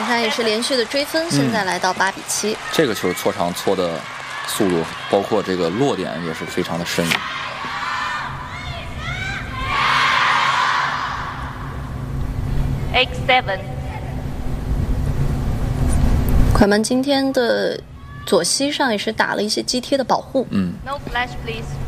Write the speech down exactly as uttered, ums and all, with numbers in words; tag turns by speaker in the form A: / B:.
A: 你看也是连续的追分，现在来到八比七、嗯。
B: 这个球搓长搓的速度，包括这个落点也是非常的深。
C: eight seven。
A: 快门今天的左膝上也是打了一些肌贴的保护。
B: 嗯。
C: No flash, please.